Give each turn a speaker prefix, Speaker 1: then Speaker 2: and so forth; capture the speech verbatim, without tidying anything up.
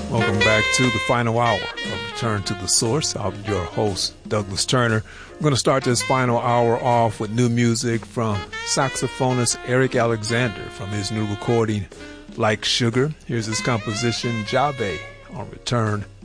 Speaker 1: Welcome back to the final hour of Return to the Source. I'm your host, Douglas Turner. I'm going to start this final hour off with new music from saxophonist Eric Alexander from his new recording, Like Sugar. Here's his composition, Jabe, on Return